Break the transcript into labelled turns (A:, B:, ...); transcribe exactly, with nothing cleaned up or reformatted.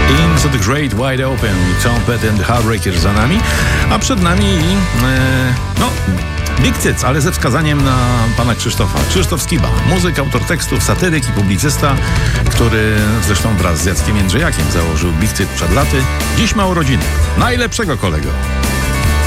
A: Into the Great Wide Open, Tom Petty and the Heartbreakers za nami, a przed nami e, no Big Cyc, ale ze wskazaniem na pana Krzysztofa. Krzysztof Skiba, muzyk, autor tekstów, satyryk i publicysta, który zresztą wraz z Jackiem Jędrzejakiem założył Big Cyc przed laty. Dziś ma urodziny. Najlepszego, kolego!